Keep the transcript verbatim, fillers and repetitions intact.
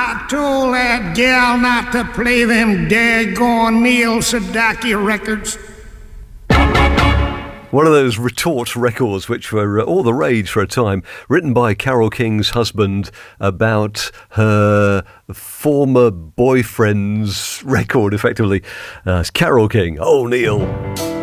I told that gal not to play them daggone Neil Sedaka records. One of those retort records which were uh, all the rage for a time, written by Carole King's husband about her former boyfriend's record, effectively. Uh, it's Carole King. Oh, Neil.